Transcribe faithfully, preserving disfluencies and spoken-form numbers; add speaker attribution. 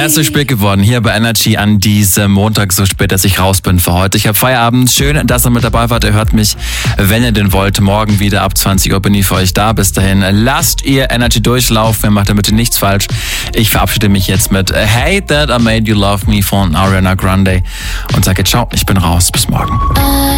Speaker 1: Er ist so spät geworden, hier bei Energy an diesem Montag, so spät, dass ich raus bin für heute. Ich habe Feierabend. Schön, dass ihr mit dabei wart. Ihr hört mich, wenn ihr denn wollt, morgen wieder ab zwanzig Uhr bin ich für euch da. Bis dahin, lasst ihr Energy durchlaufen. Ihr macht damit nichts falsch. Ich verabschiede mich jetzt mit Hate That I Made You Love Me von Ariana Grande und sage ciao, ich bin raus. Bis morgen.